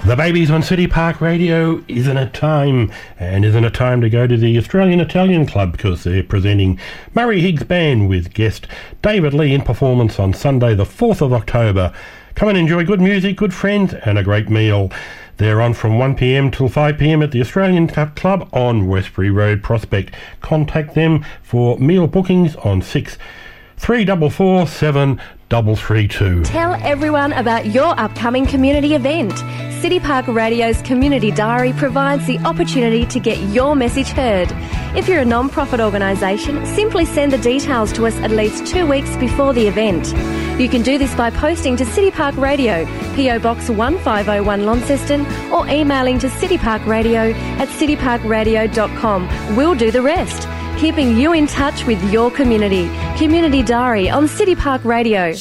The Babies on City Park Radio. Isn't it time? And isn't it time to go to the Australian Italian Club, because they're presenting Murray Higgs Band with guest David Lee in performance on Sunday the 4th of October. Come and enjoy good music, good friends and a great meal. They're on from 1pm till 5pm at the Australian Club on Westbury Road, Prospect. Contact them for meal bookings on 6 344 7332. Tell everyone about your upcoming community event. City Park Radio's Community Diary provides the opportunity to get your message heard. If you're a non-profit organisation, simply send the details to us at least 2 weeks before the event. You can do this by posting to City Park Radio, PO Box 1501 Launceston, or emailing to cityparkradio@cityparkradio.com. We'll do the rest, keeping you in touch with your community. Community Diary on City Park Radio.